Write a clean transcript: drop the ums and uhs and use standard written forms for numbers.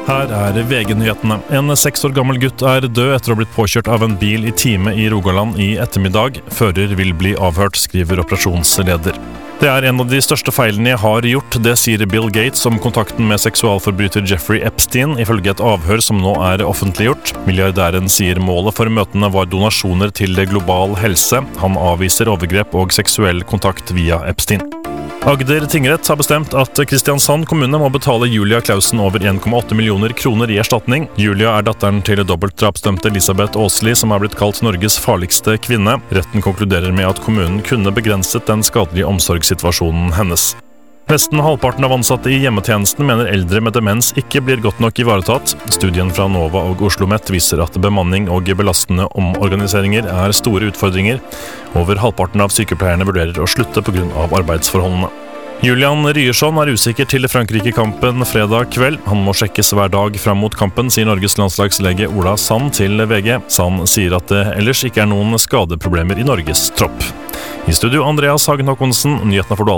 Her er VG-nyhetene. En 6 år gammel gutt er død etter å ha blitt påkjørt av en bil i time i Rogaland i ettermiddag. Fører vil bli avhørt, skriver operasjonsleder. Det er en av de største feilene jeg har gjort, det sier Bill Gates om kontakten med seksualforbryter Jeffrey Epstein, ifølge et avhør som nå er offentliggjort. Milliardæren sier målet for møtene var donasjoner til global helse. Han avviser overgrep og seksuell kontakt via Epstein. Agder tingrett har bestemt at Kristiansand kommune må betale Julia Klausen over 1,8 millioner kroner i erstatning. Julia er datteren til dobbeltdrapsdømte Elisabeth Åsli, som er blitt kalt Norges farligste kvinne. Retten konkluderer med at kommunen kunne begrenset den skadelige omsorgssituasjonen hennes. Nesten halvparten av ansatte i hjemmetjenesten mener eldre med demens ikke blir godt nok ivaretatt. Studien fra Nova og OsloMet viser at bemanning og belastende omorganiseringer er store utfordringer. Over halvparten av sykepleierne vurderer å slutte på grunn av arbeidsforholdene. Julian Ryerson er usikker til Frankrike-kampen fredag kveld. Han må sjekkes hver dag fram mot kampen, sier Norges landslagslege Ola Sand til VG. Sand sier at det ellers ikke er noen skadeproblemer i Norges tropp. I studio Andreas Hagen Håkonsen, nyhetene får du